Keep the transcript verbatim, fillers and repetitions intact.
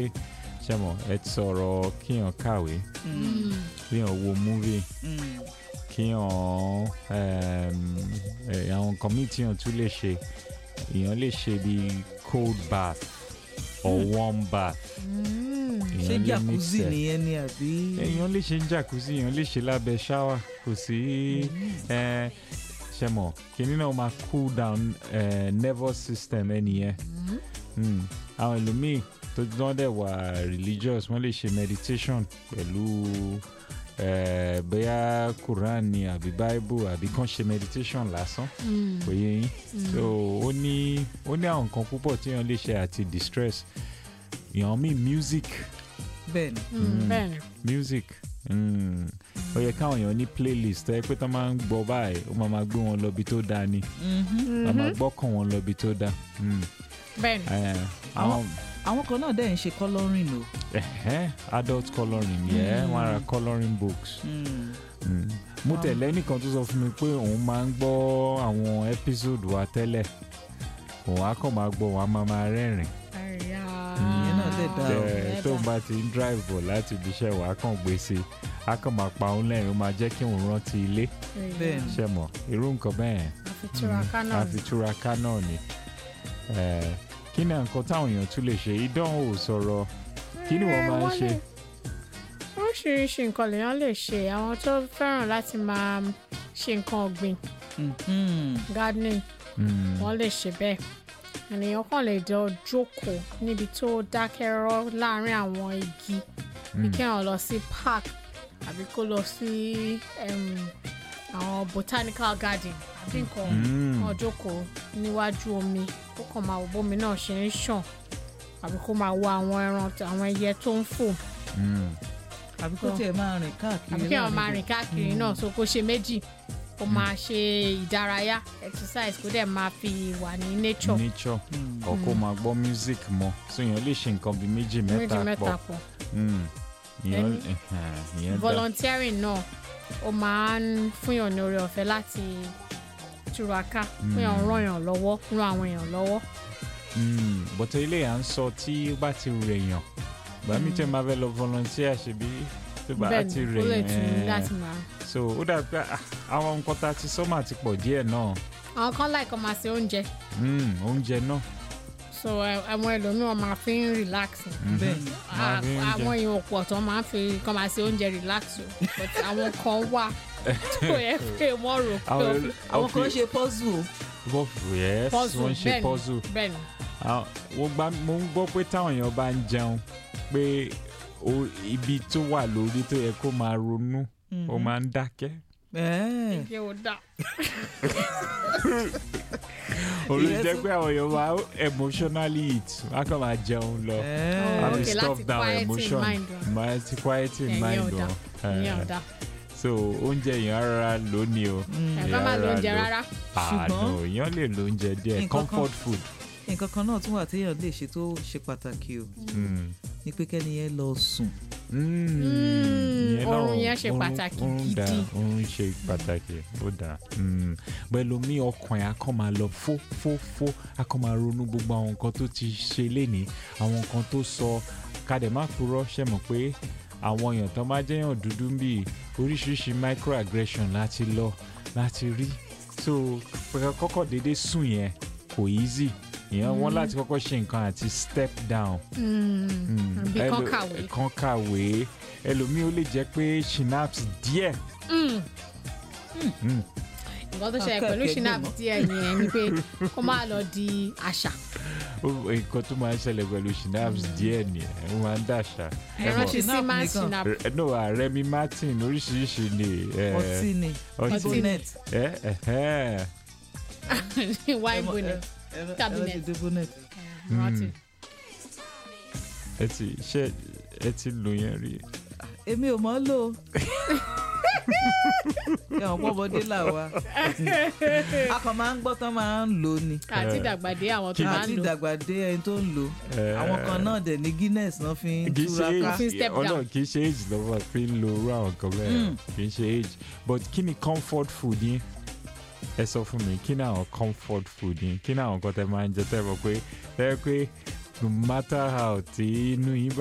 ṣé mo ẹ sọ̀rọ̀ kíyàn kàwé kíyàn wo movie kíyàn àwọn nǹkan míì tíyàn tún lè ṣe èèyàn lè ṣe bí cold bath or warm bath. ṣé jacuzzi nìyẹn ni àbí. èèyàn lè ṣe jacuzzi èèyàn lè ṣe lábẹ́ shower kò sí ṣe mọ̀ kíní náà máa cool down uh, nervous system ẹni yẹn. àwọn ẹlòmíì tó dán dẹ̀ wà religious wọ́n lè ṣe meditation pẹ̀lú uh, bóyá Quran ni àbí Bible àbí kàn ṣe meditation lásán kò yé yín. so ó ní ó ní àwọn nǹkan púpọ̀ tí èèyàn lè ṣe àti distress èèyàn mi music. bẹ́ẹ̀ni bẹ́ẹ̀ni music. Mm. ó yẹ káwọn èèyàn ní playlist ẹ pé tó máa ń gbọ́ báyìí ó máa máa gbé wọn lọ́bi tó dáa ni wọ́n máa gbọ́kàn wọn lọ́bi tó dáa. bẹ́ẹ̀ni àwọn àwọn kan náà dẹ̀ ń ṣe colouring o. adult colouring yẹ wọ́n ra colouring books. mo tẹ̀lé ẹnìkan tó sọ fún mi pé òun máa ń gbọ́ àwọn episode wa tẹ́lẹ̀ òun á kàn máa gbọ́ òun á máa máa rẹ́rìn. ìyẹn náà dẹ̀ dáa o. tó ń bá ti ń drive bọ̀ láti ibi iṣẹ́ wa á kàn gbé sí i á kàn máa pa òun lẹ́rìn ó máa jẹ́ kí òun rántí ilé ṣe mọ̀ irú nǹkan bẹ́ẹ̀ àfitúraká náà ni. kí ni nǹkan táwọn èèyàn tún lè ṣe ìdánwò sọ̀rọ̀ kí ni wọ́n máa ń ṣe. oríṣiríṣi nǹkan lèèyàn lè ṣe àwọn tó fẹ́ràn láti máa ṣe nǹkan ọ̀gbìn gardening wọ́n lè ṣe bẹ́ẹ̀ ènìyàn kàn lè jọ jókòó níbi tó dákẹ́ rọ́ láàrin àwọn igi bí kéèyàn lọ sí park àbí kó lọ sí àwọn botanical garden àbí nǹkan kan jókòó níwájú omi kó kàn máa wo bómi náà ṣe ń ṣàn àbí kó máa wo àwọn ẹran àwọn ẹyẹ tó ń fò. àbí kó tiẹ̀ máa rìn káàkiri. àbí kéèyàn máa rìn káàkiri náà so kó ṣe méjì kó máa ṣe ìdárayá exercise kó dẹ̀ máa fi wà ní nature. nature ọ̀ kó máa gbọ́ music mọ́ so èèyàn lè ṣe nǹkan bíi méjì mẹ́ta pọ̀. volunteering náà ó máa ń fúnyàn ní oore ọ̀fẹ́ láti túraká fúnyàn ràn yàn lọ́wọ́ ràn àwọn èèyàn lọ́wọ́. bọ́tọ̀ ilé à ń sọ tí ó bá ti rèèyàn gbàmí tẹ́ máa fẹ́ lọ volunteer ṣe bí tó bá ti rèèyàn so ó dàbí pé àwọn nǹkan tá a ti sọ́mà ti pọ̀ díẹ̀ náà. àwọn kan láìka máa ṣe oúnjẹ. oúnjẹ náà. so àwọn ẹlòmíràn máa fi ń relax. bẹ́ẹ̀ni àwọn èèyàn pọ̀ tó máa ń fi kàn máa ṣe oúnjẹ relax o but àwọn kan wà tó yẹ pé wọ́n rò pé àwọn kan ṣe puzzle. yes wọ́n ṣe puzzle. bẹ́ẹ̀ni mo ń gbọ́ pé táwọn èèyàn bá ń jẹun pé ibi tó wà lórí tó yẹ kó máa ronú ó máa ń dákẹ́. ibi ò dá. olùjẹ́ pé àwọn èèyàn máa emotionally eat wọ́n á kàn máa jẹun lọ wọ́n á stop down emotion máa ti quieting mind wọn. so oúnjẹ yẹn rárá lónìí o. ẹ̀ka máa lo oúnjẹ rárá. ṣùgbọ́n èèyàn lè lo oúnjẹ díẹ̀ comfort food. nǹkan kan náà tún wà téèyàn lè ṣe tó ṣe pàtàkì o ní pé kẹ́ni yẹn lọ sùn. oorun yẹn ṣe pàtàkì gidi. oorun ṣe pàtàkì ó dáa. pẹ̀lú mi ọkàn yẹn a kàn máa lọ fó fó fó a kàn máa ronú gbogbo àwọn nǹkan tó ti ṣe lénìí àwọn nǹkan tó sọ kàdé má purọ́ ṣe mọ̀ pé àwọn èèyàn tó máa jẹ́yàn dúdú ń bì oríṣiríṣi microaggression láti lọ láti rí so kọ́kọ́ déédéé sùn yẹn kò easy èèyàn wọ́n láti kọ́kọ́ ṣe nǹkan àti step down. bí kán kàwé. kán kàwé ẹlòmíì ó lè jẹ́ pé synapse díẹ̀. nǹkan tó ṣẹlẹ̀ pẹ̀lú synapse díẹ̀ yẹn ni pé kó má lọ di àṣà. nǹkan tó máa ń ṣẹlẹ̀ pẹ̀lú synapse díẹ̀ ni ó máa ń dàṣà. ẹran ṣe sí máa synapse. no Remy Martin oríṣiríṣi ni. ọtí ni ibonet. wá ibonet. cabinet. ẹ ti ṣe ẹ ti lò yẹn rí. èmi ò mọ̀ lò ẹ̀wọ̀n pọ́bọdé là wá a kàn máa ń gbọ́ tán máa ń lò ní. àti ìdàgbàdé àwọn tó máa ń lò. àti ìdàgbàdé ẹni tó ń lò àwọn kan náà dẹ̀ ní Guinness náà fi ń túraká. ọ̀nà kì í ṣe age lọ́wọ́ fi ń lo irú àwọn kan bẹ́ẹ̀ kì í ṣe age but kí ni comfort food yín ẹ sọ fún mi kí ni àwọn comfort food yín kí ni àwọn nǹkan tẹ máa ń jẹ tẹ mọ̀ pé tẹ pé no matter how tí inú yín